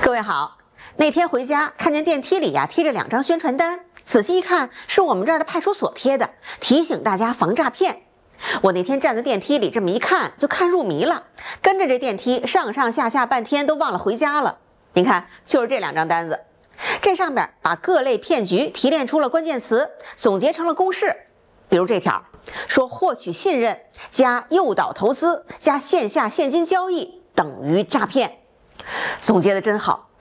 各位好，那天回家看见电梯里贴着2张宣传单，仔细一看是我们这儿的派出所贴的，提醒大家防诈骗。我那天站在电梯里这么一看，就看入迷了，跟着这电梯上上下下半天都忘了回家了。您看，就是这2张单子，这上边把各类骗局提炼出了关键词，总结成了公式。比如这条说，获取信任加诱导投资加线下现金交易等于诈骗。总结的真好，